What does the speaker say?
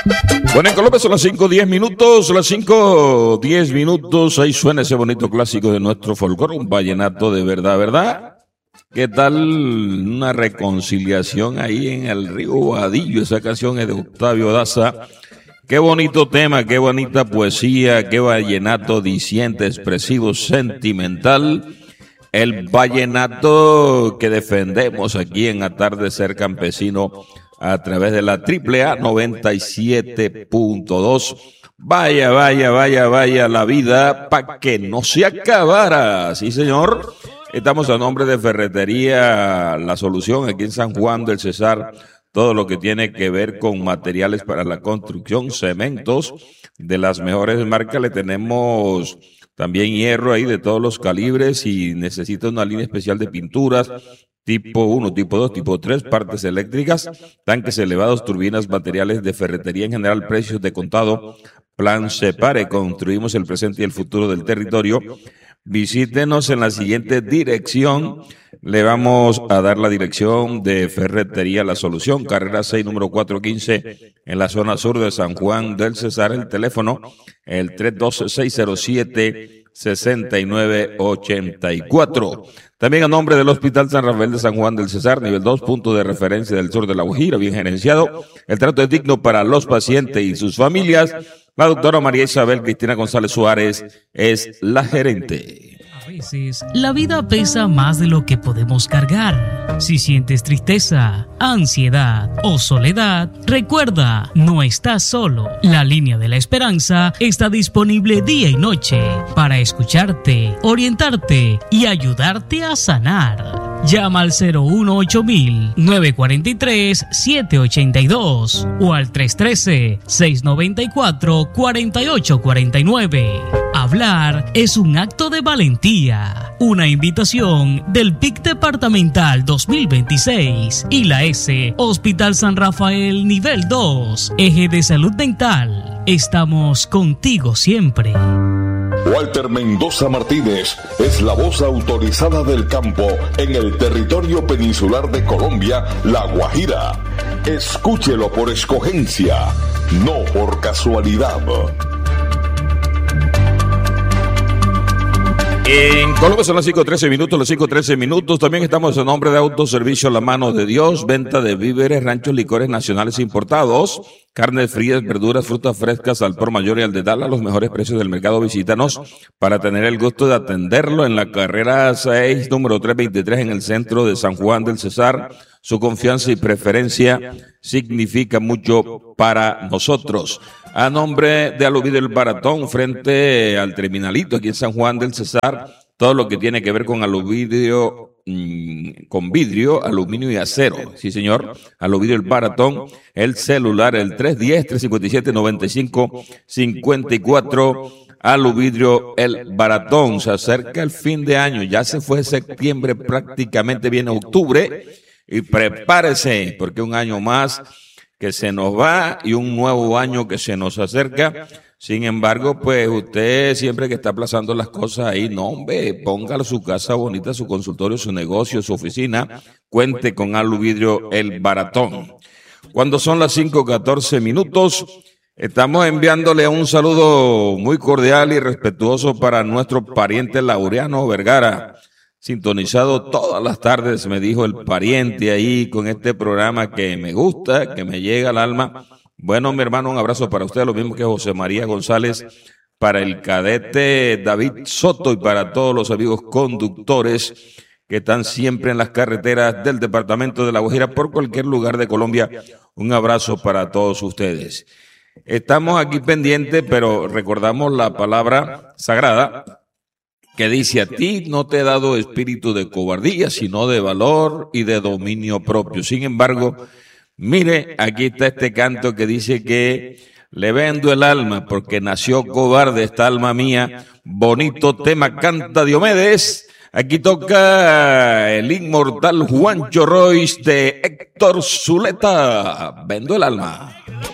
Bueno, en Colombia son las 5:10 minutos, las 5:10 minutos, ahí suena ese bonito clásico de nuestro folclore, un vallenato de verdad, ¿verdad? ¿Qué tal una reconciliación ahí en el río Guadillo? Esa canción es de Octavio Daza. Qué bonito tema, qué bonita poesía, qué vallenato diciente, expresivo, sentimental. El vallenato que defendemos aquí en Atardecer Campesino a través de la AAA 97.2. Vaya, vaya, vaya, vaya la vida pa' que no se acabara. Sí, señor. Estamos a nombre de Ferretería La Solución aquí en San Juan del Cesar. Todo lo que tiene que ver con materiales para la construcción, cementos de las mejores marcas. Le tenemos también hierro ahí de todos los calibres y necesita una línea especial de pinturas. Tipo 1, tipo 2, tipo 3, partes eléctricas, tanques elevados, turbinas, materiales de ferretería en general, precios de contado, plan Separe, construimos el presente y el futuro del territorio. Visítenos en la siguiente dirección, le vamos a dar la dirección de Ferretería La Solución, carrera 6, número 415, en la zona sur de San Juan del Cesar, el teléfono, el 312-607-6984. También a nombre del Hospital San Rafael de San Juan del Cesar, nivel 2, punto de referencia del sur de La Guajira, bien gerenciado. El trato es digno para los pacientes y sus familias. La doctora María Isabel Cristina González Suárez es la gerente. A veces, la vida pesa más de lo que podemos cargar. Si sientes tristeza, ansiedad o soledad, recuerda, no estás solo. La Línea de la Esperanza está disponible día y noche para escucharte, orientarte y ayudarte a sanar. Llama al 018-943-782 o al 313-694-4849. Hablar es un acto de valentía. Una invitación del PIC Departamental 2026 y la S Hospital San Rafael Nivel 2, Eje de Salud Mental. Estamos contigo siempre. Walter Mendoza Martínez es la voz autorizada del campo en el territorio peninsular de Colombia, La Guajira. Escúchelo por escogencia, no por casualidad. En Colombia son las 5:13 minutos, las 5:13 minutos. También estamos en nombre de Autoservicio La Mano de Dios, venta de víveres, ranchos, licores nacionales importados, carnes frías, verduras, frutas frescas al por mayor y al dedal a los mejores precios del mercado. Visítanos para tener el gusto de atenderlo en la carrera 6, número 323 en el centro de San Juan del Cesar. Su confianza y preferencia significa mucho para nosotros. A nombre de Aluvidrio El Baratón, frente al terminalito aquí en San Juan del Cesar, todo lo que tiene que ver con aluvidrio, con vidrio, aluminio y acero. Sí, señor. Aluvidrio El Baratón, el celular, el 310-357-9554. Aluvidrio El Baratón. Se acerca el fin de año, ya se fue septiembre, prácticamente viene octubre. Y prepárese, porque un año más que se nos va y un nuevo año que se nos acerca. Sin embargo, pues usted siempre que está aplazando las cosas ahí, no, hombre, póngale su casa bonita, su consultorio, su negocio, su oficina, cuente con Aluvidrio El Baratón. Cuando son las 5:14 minutos, estamos enviándole un saludo muy cordial y respetuoso para nuestro pariente Laureano Vergara. Sintonizado todas las tardes, me dijo el pariente ahí con este programa que me gusta, que me llega al alma. Bueno, mi hermano, un abrazo para usted, lo mismo que José María González, para el cadete David Soto y para todos los amigos conductores que están siempre en las carreteras del departamento de La Guajira, por cualquier lugar de Colombia. Un abrazo para todos ustedes. Estamos aquí pendientes, pero recordamos la palabra sagrada que dice: a ti no te he dado espíritu de cobardía, sino de valor y de dominio propio. Sin embargo, mire, aquí está este canto que dice que le vendo el alma porque nació cobarde esta alma mía. Bonito tema canta Diomedes. Aquí toca el inmortal Juancho Royce de Héctor Zuleta. Vendo el alma.